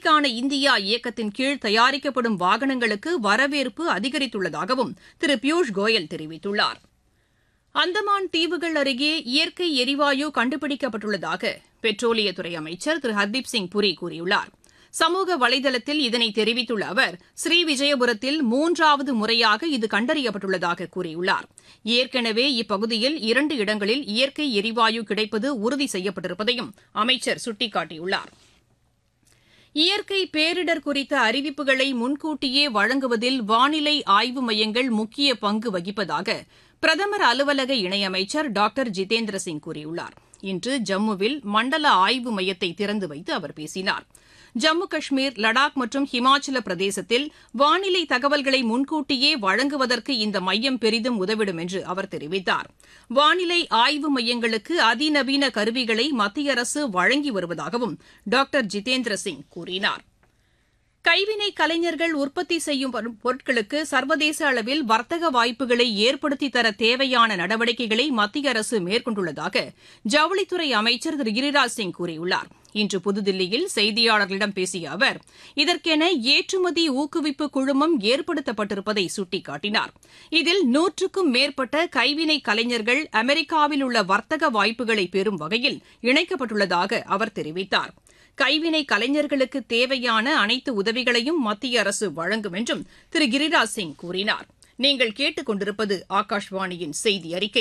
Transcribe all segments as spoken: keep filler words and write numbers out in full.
வளர்ச்சிக்கான இந்தியா இயக்கத்தின் கீழ் தயாரிக்கப்படும் வாகனங்களுக்கு வரவேற்பு அதிகரித்துள்ளதாகவும் திரு பியூஷ் கோயல் தெரிவித்துள்ளார். அந்தமான் தீவுகள் அருகே இயற்கை எரிவாயு கண்டுபிடிக்கப்பட்டுள்ளதாக பெட்ரோலியத்துறை அமைச்சர் திரு ஹர்தீப் சிங் புரி கூறியுள்ளார். சமூக வலைதளத்தில் இதனை தெரிவித்துள்ள அவர், ஸ்ரீவிஜயபுரத்தில் மூன்றாவது முறையாக இது கண்டறியப்பட்டுள்ளதாக கூறியுள்ளார். ஏற்கனவே இப்பகுதியில் இரண்டு இடங்களில் இயற்கை எரிவாயு கிடைப்பது உறுதி செய்யப்பட்டிருப்பதையும் அமைச்சர் சுட்டிக்காட்டியுள்ளார். இயற்கை பேரிடர் குறித்த அறிவிப்புகளை முன்கூட்டியே வழங்குவதில் வானிலை ஆய்வு மையங்கள் முக்கிய பங்கு வகிப்பதாக பிரதமர் அலுவலக இணையமைச்சர் டாக்டர் ஜிதேந்திர சிங் கூறியுள்ளார். இன்று ஜம்முவில் மண்டல ஆய்வு மையத்தை திறந்து வைத்து அவர் பேசினார். ஜம்மு காஷ்மீர், லடாக் மற்றும் ஹிமாச்சல பிரதேசத்தில் வானிலை தகவல்களை முன்கூட்டியே வழங்குவதற்கு இந்த மையம் பெரிதும் உதவிடும் என்று அவர் தெரிவித்தார். வானிலை ஆய்வு மையங்களுக்கு அதிநவீன கருவிகளை மத்திய அரசு வழங்கி வருவதாகவும் டாக்டர் ஜிதேந்திர சிங் கூறினார். கைவினை கலைஞர்கள் உற்பத்தி செய்யும் பொருட்களுக்கு சர்வதேச அளவில் வர்த்தக வாய்ப்புகளை ஏற்படுத்தித் தர தேவையான நடவடிக்கைகளை மத்திய அரசு மேற்கொண்டுள்ளதாக ஜவுளித்துறை அமைச்சர் திரு கிரிராஜ் சிங் கூறியுள்ளார். இன்று புதுதில்லியில் செய்தியாளர்களிடம் பேசிய அவர், இதற்கென ஏற்றுமதி ஊக்குவிப்பு குழுமம் ஏற்படுத்தப்பட்டிருப்பதை சுட்டிக்காட்டினார். இதில் நூற்றுக்கும் மேற்பட்ட கைவினை கலைஞர்கள் அமெரிக்காவில் உள்ள வர்த்தக வாய்ப்புகளை பெறும் வகையில் இணைக்கப்பட்டுள்ளதாக அவர் தெரிவித்தார். கைவினை கலைஞர்களுக்கு தேவையான அனைத்து உதவிகளையும் மத்திய அரசு வழங்கும் என்றும் திரு கிரிராஜ் சிங் கூறினார். நீங்கள் கேட்டுக் கொண்டிருப்பது ஆகாஷ்வாணியின் செய்தி அறிக்கை.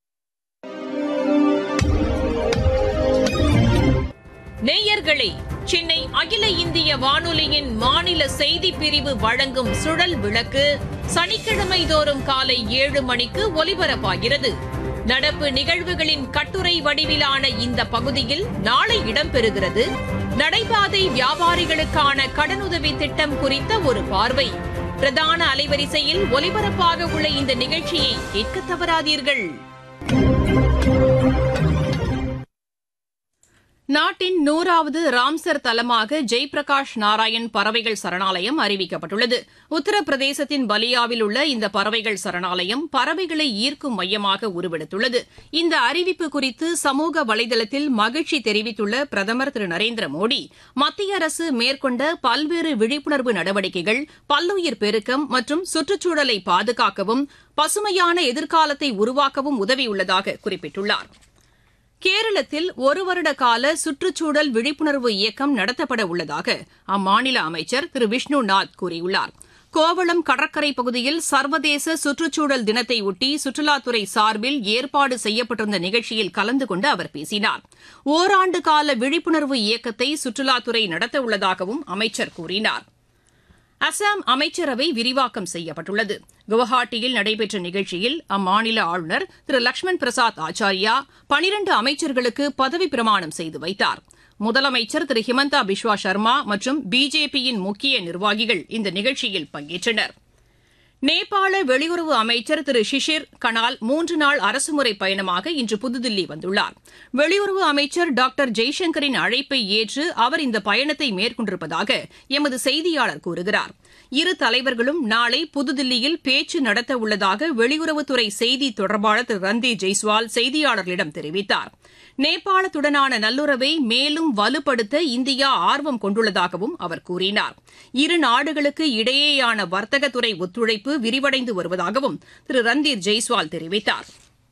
நேயர்களே, சென்னை அகில இந்திய வானொலியின் மாநில செய்திப் பிரிவு வழங்கும் சுழல் விளக்கு சனிக்கிழமை தோறும் காலை ஏழு மணிக்கு ஒலிபரப்பாகிறது. நடப்பு நிகழ்வுகளின் கட்டுரை வடிவிலான இந்த பகுதியில் நாளை இடம்பெறுகிறது. நடைபாதை வியாபாரிகளுக்கான கடனுதவி திட்டம் குறித்த ஒரு பார்வை. பிரதான அலைவரிசையில் ஒலிபரப்பாக உள்ள இந்த நிகழ்ச்சியை கேட்க தவறாதீர்கள். நாட்டின் நூறாவது ராம்சர் தலமாக ஜெய்பிரகாஷ் நாராயண் பறவைகள் சரணாலயம் அறிவிக்கப்பட்டுள்ளது. உத்தரப்பிரதேசத்தின் பலியாவில் உள்ள இந்த பறவைகள் சரணாலயம் பறவைகளை ஈர்க்கும் மையமாக உருவெடுத்துள்ளது. இந்த அறிவிப்பு குறித்து சமூக வலைதளத்தில் மகிழ்ச்சி தெரிவித்துள்ள பிரதமர் திரு நரேந்திர மோடி, மத்திய அரசு மேற்கொண்ட பல்வேறு விழிப்புணர்வு நடவடிக்கைகள் பல்லுயிர் பெருக்கம் மற்றும் சுற்றுச்சூழலை பாதுகாக்கவும் பசுமையான எதிர்காலத்தை உருவாக்கவும் உதவியுள்ளதாக குறிப்பிட்டுள்ளார். கேரளத்தில் ஒரு வருட கால சுற்றுச்சூழல் விழிப்புணர்வு இயக்கம் நடத்தப்பட உள்ளதாக அம்மாநில அமைச்சர் திரு விஷ்ணு நாத் கூறியுள்ளார். கோவளம் கடற்கரை பகுதியில் சர்வதேச சுற்றுச்சூழல் தினத்தையொட்டி சுற்றுலாத்துறை சார்பில் ஏற்பாடு செய்யப்பட்டிருந்த நிகழ்ச்சியில் கலந்து கொண்டு அவர் பேசினார். ஓராண்டு கால விழிப்புணர்வு இயக்கத்தை சுற்றுலாத்துறை நடத்த உள்ளதாகவும் அமைச்சர் கூறினார். அசாம் அமைச்சரவை விரிவாக்கம் செய்யப்பட்டுள்ளது. குவஹாட்டியில் நடைபெற்ற நிகழ்ச்சியில் அம்மாநில ஆளுநர் திரு லக்ஷ்மண் பிரசாத் ஆச்சாரியா பனிரண்டு அமைச்சர்களுக்கு பதவிப் பிரமாணம் செய்து வைத்தார். முதலமைச்சர் திரு ஹிமந்தா பிஸ்வா சர்மா மற்றும் பிஜேபியின் முக்கிய நிர்வாகிகள் இந்த நிகழ்ச்சியில் பங்கேற்றனர். நேபாள வெளியுறவு அமைச்சர் திரு ஷிஷிர் கனால் மூன்று நாள் அரசுமுறை பயணமாக இன்று புதுதில்லி வந்துள்ளார். வெளியுறவு அமைச்சர் டாக்டர் ஜெய்சங்கரின் அழைப்பை ஏற்று அவர் இந்த பயணத்தை மேற்கொண்டிருப்பதாக எமது செய்தியாளர் கூறுகிறார். இரு தலைவர்களும் நாளை புதுதில்லியில் பேச்சு நடத்த உள்ளதாக வெளியுறவுத்துறை செய்தி தொடர்பாளர் திரு ரன்தீப் ஜெய்ஸ்வால் செய்தியாளர்களிடம் தெரிவித்தார். நேபாளத்துடனான நல்லுறவை மேலும் வலுப்படுத்த இந்தியா ஆர்வம் கொண்டுள்ளதாகவும் அவர் கூறினார். இரு நாடுகளுக்கு இடையேயான வர்த்தகத்துறை ஒத்துழைப்பு விரிவடைந்து வருவதாகவும் திரு ரன்தீப் ஜெய்ஸ்வால் தெரிவித்தார்.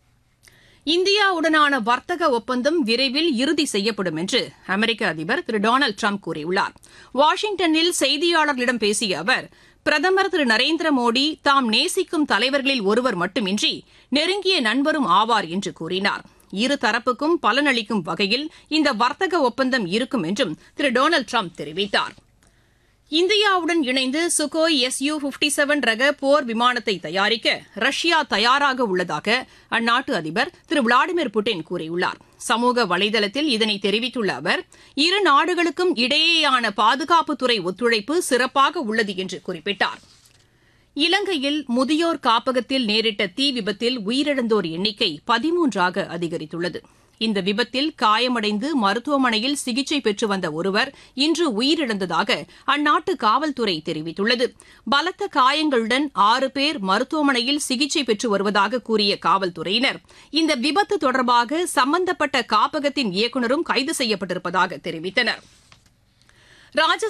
இந்தியாவுடனான வர்த்தக ஒப்பந்தம் விரைவில் இறுதி செய்யப்படும் என்று அமெரிக்க அதிபர் திரு டொனால்டு டிரம்ப் கூறியுள்ளார். வாஷிங்டனில் செய்தியாளர்களிடம் பேசிய அவர், பிரதமர் திரு நரேந்திர மோடி தாம் நேசிக்கும் தலைவர்களில் ஒருவர் மட்டுமின்றி நெருங்கிய நண்பரும் ஆவார் என்று கூறினார். இரு தரப்புக்கும் பலனளிக்கும் வகையில் இந்த வர்த்தக ஒப்பந்தம் இருக்கும் என்றும் திரு டொனால்டு டிரம்ப் தெரிவித்தார். இந்தியாவுடன் இணைந்து Sukhoi S U fifty seven ரக போர் விமானத்தை தயாரிக்க ரஷ்யா தயாராக உள்ளதாக அந்நாட்டு அதிபர் திரு விளாடிமிர் புட்டின் கூறியுள்ளார். சமூக வலைதளத்தில் இதனை தெரிவித்துள்ள அவர், இரு நாடுகளுக்கும் இடையேயான பாதுகாப்புத்துறை ஒத்துழைப்பு சிறப்பாக உள்ளது என்று குறிப்பிட்டார். இலங்கையில் முதியோர் காப்பகத்தில் நேரிட்ட தீ விபத்தில் உயிரிழந்தோர் எண்ணிக்கை பதிமூன்றாக அதிகரித்துள்ளது. இந்த விபத்தில் காயமடைந்து மருத்துவமனையில் சிகிச்சை பெற்று வந்த ஒருவர் இன்று உயிரிழந்ததாக அந்நாட்டு காவல்துறை தெரிவித்துள்ளது. பலத்த காயங்களுடன் ஆறு பேர் மருத்துவமனையில் சிகிச்சை பெற்று வருவதாக கூறிய காவல்துறையினர் இந்த விபத்து தொடர்பாக சம்பந்தப்பட்ட காப்பகத்தின் இயக்குநரும் கைது செய்யப்பட்டிருப்பதாக தெரிவித்தனர்.